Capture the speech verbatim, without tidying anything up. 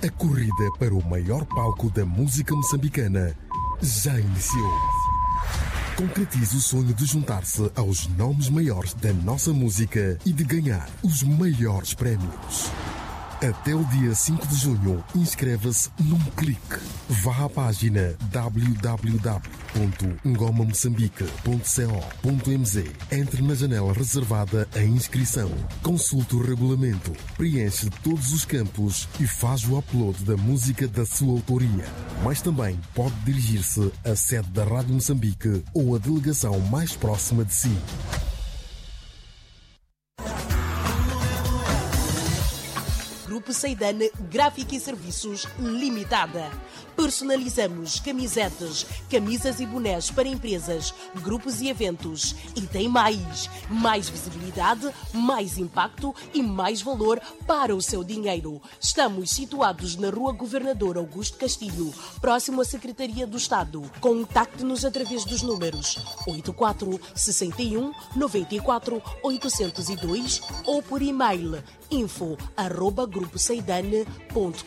A corrida para o maior palco da música moçambicana já iniciou. Concretize o sonho de juntar-se aos nomes maiores da nossa música e de ganhar os maiores prémios. Até o dia cinco de junho, inscreva-se num clique. Vá à página w w w ponto ngoma moçambique ponto co ponto m z. Entre na janela reservada à inscrição. Consulte o regulamento, preenche todos os campos e faz o upload da música da sua autoria. Mas também pode dirigir-se à sede da Rádio Moçambique ou à delegação mais próxima de si. Grupo Seidane Gráfica e Serviços Limitada. Personalizamos camisetas, camisas e bonés para empresas, grupos e eventos. E tem mais. Mais visibilidade, mais impacto e mais valor para o seu dinheiro. Estamos situados na Rua Governador Augusto Castilho, próximo à Secretaria do Estado. Contacte-nos através dos números oito quatro seis um nove quatro oito zero dois ou por e-mail info arroba grupo seidane ponto